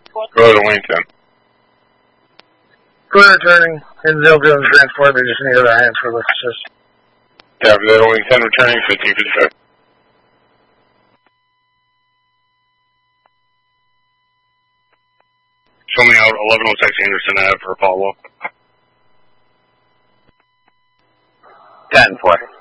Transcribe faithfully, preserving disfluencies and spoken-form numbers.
Go to Wington. Go ahead, returning. Hinsdale doing transport, they just need other hands for lift assist. Yeah, go to Wington, returning fifteen fifty-five. Show me out eleven oh six Anderson Ave for a follow-up. ten four.